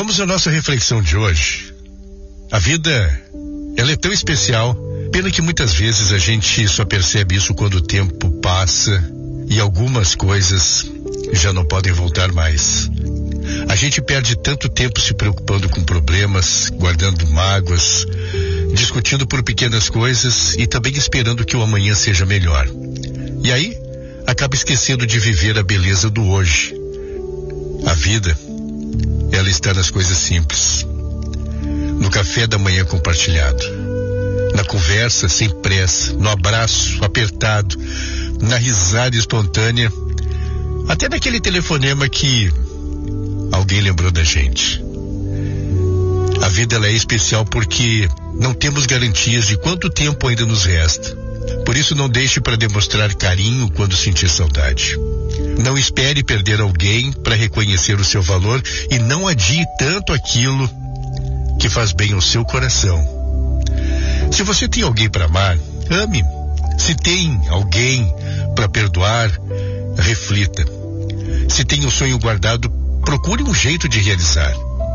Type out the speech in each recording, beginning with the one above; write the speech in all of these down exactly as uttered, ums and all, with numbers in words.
Vamos à nossa reflexão de hoje. A vida, ela é tão especial, pena que muitas vezes a gente só percebe isso quando o tempo passa e algumas coisas já não podem voltar mais. A gente perde tanto tempo se preocupando com problemas, guardando mágoas, discutindo por pequenas coisas e também esperando que o amanhã seja melhor. E aí, acaba esquecendo de viver a beleza do hoje. A vida, ela está nas coisas simples. No café da manhã compartilhado, na conversa sem pressa, no abraço apertado, na risada espontânea, até naquele telefonema que alguém lembrou da gente. A vida, ela é especial porque não temos garantias de quanto tempo ainda nos resta. Por isso, não deixe para demonstrar carinho quando sentir saudade. Não espere perder alguém para reconhecer o seu valor e não adie tanto aquilo que faz bem ao seu coração. Se você tem alguém para amar, ame. Se tem alguém para perdoar, reflita. Se tem um sonho guardado, procure um jeito de realizar.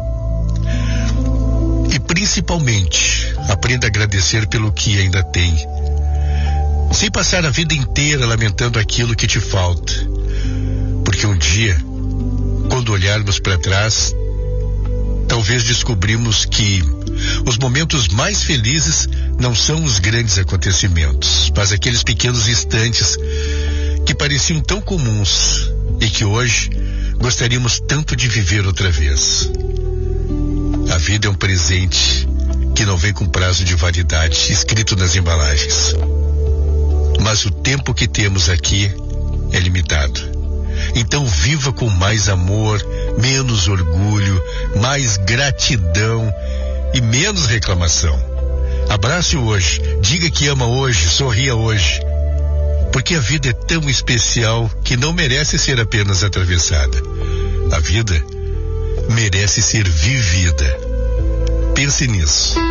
E principalmente, aprenda a agradecer pelo que ainda tem, sem passar a vida inteira lamentando aquilo que te falta. Porque um dia, quando olharmos para trás, talvez descobrimos que os momentos mais felizes não são os grandes acontecimentos, mas aqueles pequenos instantes que pareciam tão comuns e que hoje gostaríamos tanto de viver outra vez. A vida é um presente que não vem com prazo de validade escrito nas embalagens. Mas o tempo que temos aqui é limitado. Então viva com mais amor, menos orgulho, mais gratidão e menos reclamação. Abrace hoje, diga que ama hoje, sorria hoje. Porque a vida é tão especial que não merece ser apenas atravessada. A vida merece ser vivida. Pense nisso.